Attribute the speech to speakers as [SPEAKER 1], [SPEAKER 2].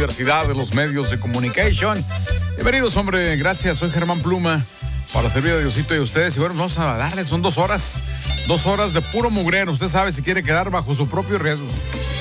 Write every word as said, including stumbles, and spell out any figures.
[SPEAKER 1] Universidad de los Medios de Comunicación. Bienvenidos, hombre, gracias, soy Germán Pluma, para servir a Diosito y a ustedes. Y bueno, vamos a darle, son dos horas, dos horas de puro mugrero. Usted sabe si quiere quedar bajo su propio riesgo.